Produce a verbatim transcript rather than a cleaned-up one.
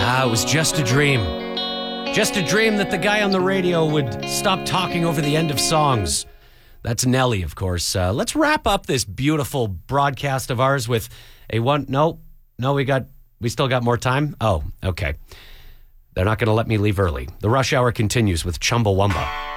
Ah, it was just a dream. Just a dream that the guy on the radio would stop talking over the end of songs. That's Nelly, of course. Uh, let's wrap up this beautiful broadcast of ours with a one. No, no, we got, we still got more time. Oh, okay. They're not going to let me leave early. The rush hour continues with Chumbawamba.